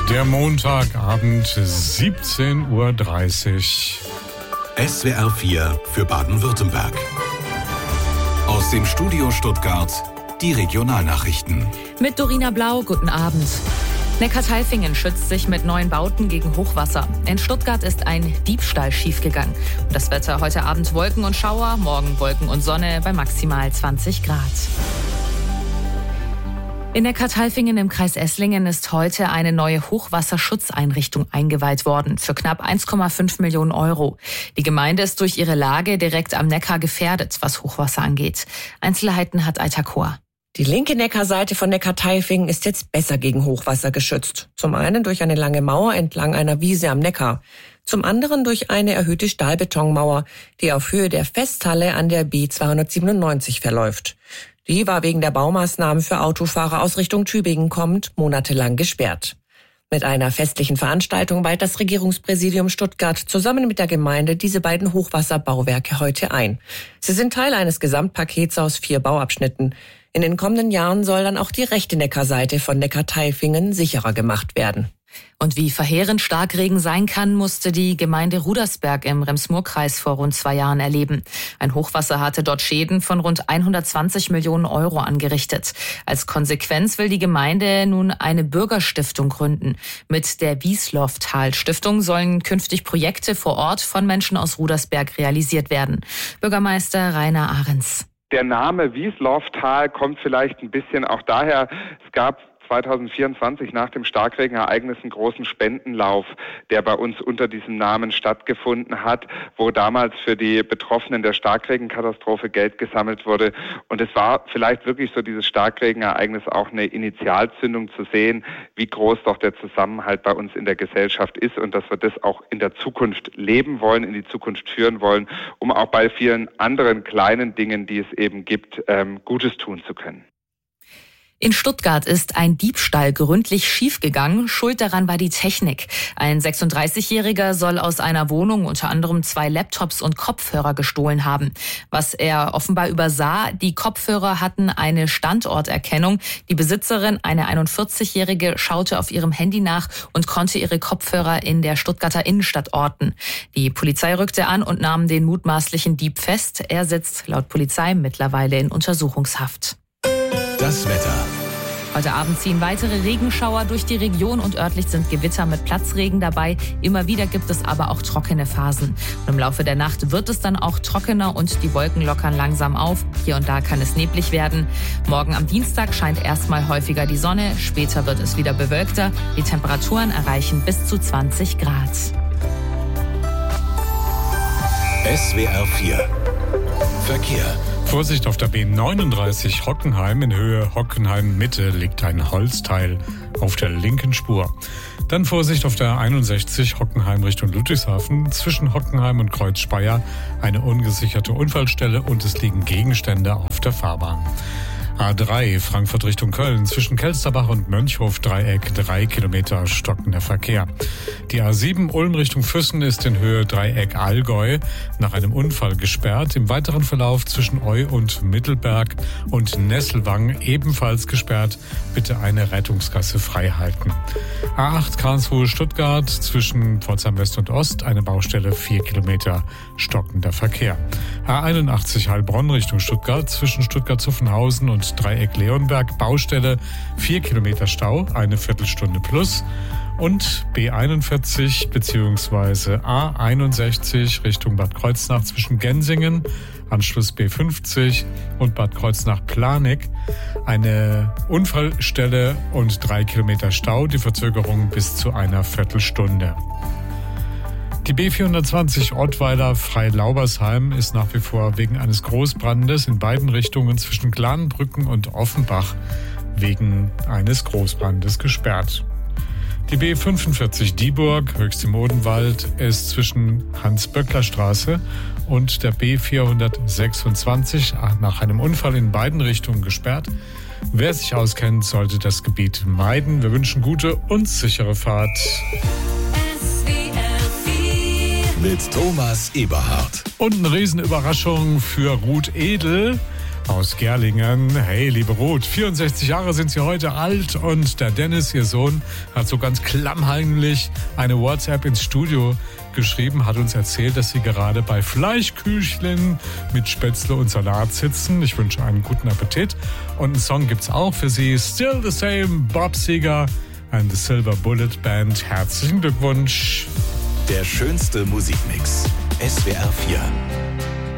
Der Montagabend, 17:30 Uhr. SWR 4 für Baden-Württemberg. Aus dem Studio Stuttgart die Regionalnachrichten. Mit Dorina Blau, guten Abend. Neckartaifingen schützt sich mit neuen Bauten gegen Hochwasser. In Stuttgart ist ein Diebstahl schiefgegangen. Das Wetter heute Abend Wolken und Schauer, morgen Wolken und Sonne bei maximal 20 Grad. In Neckartaifingen im Kreis Esslingen ist heute eine neue Hochwasserschutzeinrichtung eingeweiht worden für knapp 1,5 Millionen Euro. Die Gemeinde ist durch ihre Lage direkt am Neckar gefährdet, was Hochwasser angeht. Einzelheiten hat Aitakor. Die linke Neckarseite von Neckartaifingen ist jetzt besser gegen Hochwasser geschützt. Zum einen durch eine lange Mauer entlang einer Wiese am Neckar. Zum anderen durch eine erhöhte Stahlbetonmauer, die auf Höhe der Festhalle an der B 297 verläuft. Die war wegen der Baumaßnahmen für Autofahrer aus Richtung Tübingen kommend monatelang gesperrt. Mit einer festlichen Veranstaltung weiht das Regierungspräsidium Stuttgart zusammen mit der Gemeinde diese beiden Hochwasserbauwerke heute ein. Sie sind Teil eines Gesamtpakets aus 4 Bauabschnitten. In den kommenden Jahren soll dann auch die rechte Neckarseite von Neckartaifingen sicherer gemacht werden. Und wie verheerend Starkregen sein kann, musste die Gemeinde Rudersberg im Rems-Murr-Kreis vor rund 2 Jahren erleben. Ein Hochwasser hatte dort Schäden von rund 120 Millionen Euro angerichtet. Als Konsequenz will die Gemeinde nun eine Bürgerstiftung gründen. Mit der Wiesloff-Tal-Stiftung sollen künftig Projekte vor Ort von Menschen aus Rudersberg realisiert werden. Bürgermeister Rainer Ahrens. Der Name Wiesloff-Tal kommt vielleicht ein bisschen auch daher, es gab 2024 nach dem Starkregenereignis einen großen Spendenlauf, der bei uns unter diesem Namen stattgefunden hat, wo damals für die Betroffenen der Starkregenkatastrophe Geld gesammelt wurde. Und es war vielleicht wirklich so dieses Starkregenereignis auch eine Initialzündung zu sehen, wie groß doch der Zusammenhalt bei uns in der Gesellschaft ist und dass wir das auch in der Zukunft leben wollen, in die Zukunft führen wollen, um auch bei vielen anderen kleinen Dingen, die es eben gibt, Gutes tun zu können. In Stuttgart ist ein Diebstahl gründlich schiefgegangen. Schuld daran war die Technik. Ein 36-Jähriger soll aus einer Wohnung unter anderem 2 Laptops und Kopfhörer gestohlen haben. Was er offenbar übersah, die Kopfhörer hatten eine Standorterkennung. Die Besitzerin, eine 41-Jährige, schaute auf ihrem Handy nach und konnte ihre Kopfhörer in der Stuttgarter Innenstadt orten. Die Polizei rückte an und nahm den mutmaßlichen Dieb fest. Er sitzt laut Polizei mittlerweile in Untersuchungshaft. Das Wetter. Heute Abend ziehen weitere Regenschauer durch die Region und örtlich sind Gewitter mit Platzregen dabei. Immer wieder gibt es aber auch trockene Phasen. Und im Laufe der Nacht wird es dann auch trockener und die Wolken lockern langsam auf. Hier und da kann es neblig werden. Morgen am Dienstag scheint erstmal häufiger die Sonne. Später wird es wieder bewölkter. Die Temperaturen erreichen bis zu 20 Grad. SWR 4 Verkehr. Vorsicht auf der B39 Hockenheim. In Höhe Hockenheim-Mitte liegt ein Holzteil auf der linken Spur. Dann Vorsicht auf der 61 Hockenheim Richtung Ludwigshafen. Zwischen Hockenheim und Kreuz Speyer eine ungesicherte Unfallstelle und es liegen Gegenstände auf der Fahrbahn. A3 Frankfurt Richtung Köln. Zwischen Kelsterbach und Mönchhof-Dreieck 3 Kilometer stockender Verkehr. Die A7 Ulm Richtung Füssen ist in Höhe Dreieck Allgäu nach einem Unfall gesperrt. Im weiteren Verlauf zwischen Eu und Mittelberg und Nesselwang ebenfalls gesperrt. Bitte eine Rettungsgasse frei halten. A8 Karlsruhe Stuttgart zwischen Pforzheim West und Ost eine Baustelle 4 Kilometer stockender Verkehr. A81 Heilbronn Richtung Stuttgart zwischen Stuttgart-Zuffenhausen und Dreieck Leonberg Baustelle 4 Kilometer Stau, eine Viertelstunde plus. Und B41 bzw. A61 Richtung Bad Kreuznach zwischen Gensingen, Anschluss B50 und Bad Kreuznach-Planig eine Unfallstelle und 3 Kilometer Stau, die Verzögerung bis zu einer Viertelstunde. Die B420 Ottweiler-Freilaubersheim ist nach wie vor wegen eines Großbrandes in beiden Richtungen zwischen Glanbrücken und Offenbach wegen eines Großbrandes gesperrt. Die B45 Dieburg, Höchst im Odenwald, ist zwischen Hans-Böckler-Straße und der B426 nach einem Unfall in beiden Richtungen gesperrt. Wer sich auskennt, sollte das Gebiet meiden. Wir wünschen gute und sichere Fahrt. Mit Thomas Eberhardt. Und eine Riesenüberraschung für Ruth Edel. aus Gerlingen. Hey, liebe Ruth, 64 Jahre sind Sie heute alt und der Dennis, Ihr Sohn, hat so ganz klammheimlich eine WhatsApp ins Studio geschrieben, hat uns erzählt, dass Sie gerade bei Fleischküchlin mit Spätzle und Salat sitzen. Ich wünsche einen guten Appetit. Und einen Song gibt's auch für Sie. Still the Same, Bob Seger and the Silver Bullet Band. Herzlichen Glückwunsch. Der schönste Musikmix. SWR 4.